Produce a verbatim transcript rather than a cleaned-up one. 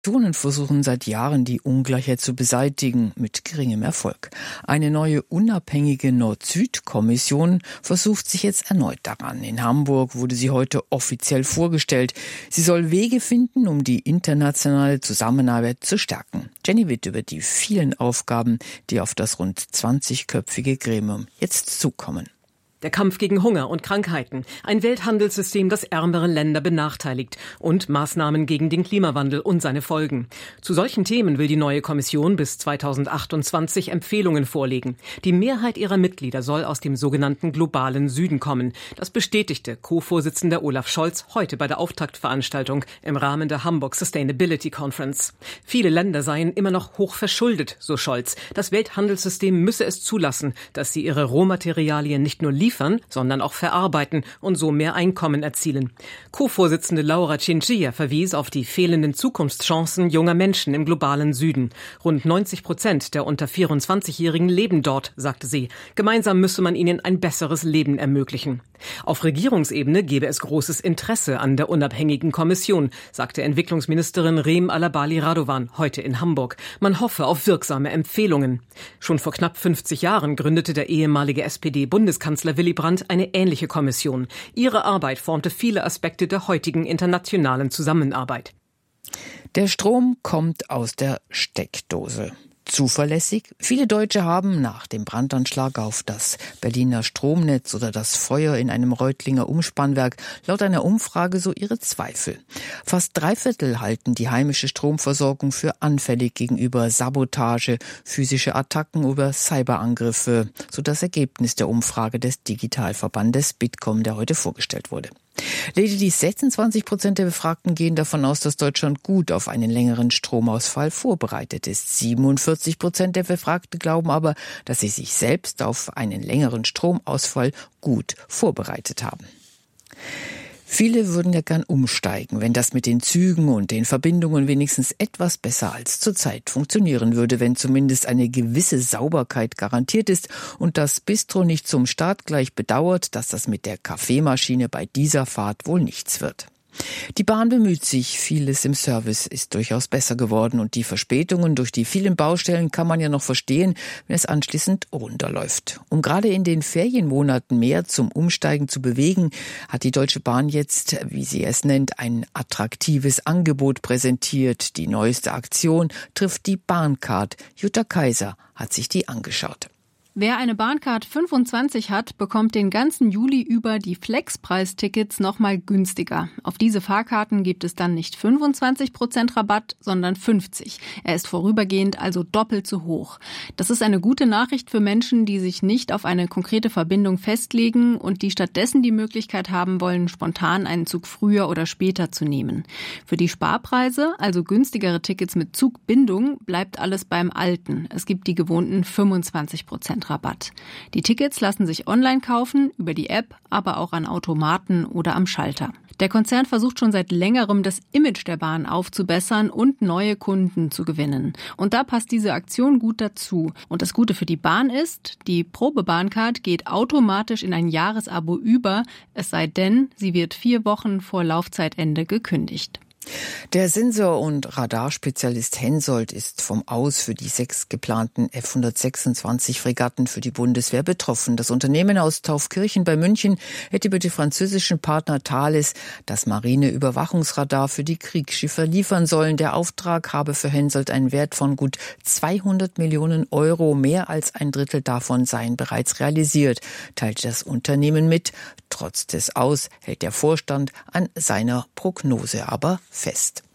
Nationen versuchen seit Jahren, die Ungleichheit zu beseitigen, mit geringem Erfolg. Eine neue unabhängige Nord-Süd-Kommission versucht sich jetzt erneut daran. In Hamburg wurde sie heute offiziell vorgestellt. Sie soll Wege finden, um die internationale Zusammenarbeit zu stärken. Jenny Witt über die vielen Aufgaben, die auf das rund zwanzigköpfige Gremium jetzt zukommen. Der Kampf gegen Hunger und Krankheiten, ein Welthandelssystem, das ärmere Länder benachteiligt und Maßnahmen gegen den Klimawandel und seine Folgen. Zu solchen Themen will die neue Kommission bis zweitausendachtundzwanzig Empfehlungen vorlegen. Die Mehrheit ihrer Mitglieder soll aus dem sogenannten globalen Süden kommen. Das bestätigte Co-Vorsitzender Olaf Scholz heute bei der Auftaktveranstaltung im Rahmen der Hamburg Sustainability Conference. Viele Länder seien immer noch hoch verschuldet, so Scholz. Das Welthandelssystem müsse es zulassen, dass sie ihre Rohmaterialien nicht nur liefern, sondern auch verarbeiten und so mehr Einkommen erzielen. Co-Vorsitzende Laura Chinchilla verwies auf die fehlenden Zukunftschancen junger Menschen im globalen Süden. Rund neunzig Prozent der unter vierundzwanzigjährigen leben dort, sagte sie. Gemeinsam müsse man ihnen ein besseres Leben ermöglichen. Auf Regierungsebene gebe es großes Interesse an der unabhängigen Kommission, sagte Entwicklungsministerin Reem Alabali Radovan heute in Hamburg. Man hoffe auf wirksame Empfehlungen. Schon vor knapp fünfzig Jahren gründete der ehemalige S P D-Bundeskanzler Willy Brandt eine ähnliche Kommission. Ihre Arbeit formte viele Aspekte der heutigen internationalen Zusammenarbeit. Der Strom kommt aus der Steckdose. Zuverlässig? Viele Deutsche haben nach dem Brandanschlag auf das Berliner Stromnetz oder das Feuer in einem Reutlinger Umspannwerk laut einer Umfrage so ihre Zweifel. Fast drei Viertel halten die heimische Stromversorgung für anfällig gegenüber Sabotage, physische Attacken oder Cyberangriffe, so das Ergebnis der Umfrage des Digitalverbandes Bitkom, der heute vorgestellt wurde. Lediglich sechsundzwanzig Prozent der Befragten gehen davon aus, dass Deutschland gut auf einen längeren Stromausfall vorbereitet ist. siebenundvierzig Prozent der Befragten glauben aber, dass sie sich selbst auf einen längeren Stromausfall gut vorbereitet haben. Viele würden ja gern umsteigen, wenn das mit den Zügen und den Verbindungen wenigstens etwas besser als zurzeit funktionieren würde, wenn zumindest eine gewisse Sauberkeit garantiert ist und das Bistro nicht zum Start gleich bedauert, dass das mit der Kaffeemaschine bei dieser Fahrt wohl nichts wird. Die Bahn bemüht sich, vieles im Service ist durchaus besser geworden und die Verspätungen durch die vielen Baustellen kann man ja noch verstehen, wenn es anschließend runterläuft. Um gerade in den Ferienmonaten mehr zum Umsteigen zu bewegen, hat die Deutsche Bahn jetzt, wie sie es nennt, ein attraktives Angebot präsentiert. Die neueste Aktion trifft die Bahncard. Jutta Kaiser hat sich die angeschaut. Wer eine Bahncard fünfundzwanzig hat, bekommt den ganzen Juli über die Flexpreistickets nochmal günstiger. Auf diese Fahrkarten gibt es dann nicht fünfundzwanzig Prozent Rabatt, sondern fünfzig. Er ist vorübergehend also doppelt so hoch. Das ist eine gute Nachricht für Menschen, die sich nicht auf eine konkrete Verbindung festlegen und die stattdessen die Möglichkeit haben wollen, spontan einen Zug früher oder später zu nehmen. Für die Sparpreise, also günstigere Tickets mit Zugbindung, bleibt alles beim Alten. Es gibt die gewohnten fünfundzwanzig Prozent Rabatt. Die Tickets lassen sich online kaufen, über die App, aber auch an Automaten oder am Schalter. Der Konzern versucht schon seit längerem, das Image der Bahn aufzubessern und neue Kunden zu gewinnen. Und da passt diese Aktion gut dazu. Und das Gute für die Bahn ist, die Probebahncard geht automatisch in ein Jahresabo über, es sei denn, sie wird vier Wochen vor Laufzeitende gekündigt. Der Sensor- und Radarspezialist Hensoldt ist vom Aus für die sechs geplanten F hundertsechsundzwanzig Fregatten für die Bundeswehr betroffen. Das Unternehmen aus Taufkirchen bei München hätte über den französischen Partner Thales das Marineüberwachungsradar für die Kriegsschiffe liefern sollen. Der Auftrag habe für Hensoldt einen Wert von gut zweihundert Millionen Euro. Mehr als ein Drittel davon seien bereits realisiert, teilte das Unternehmen mit. Trotz des Aus hält der Vorstand an seiner Prognose aber fest.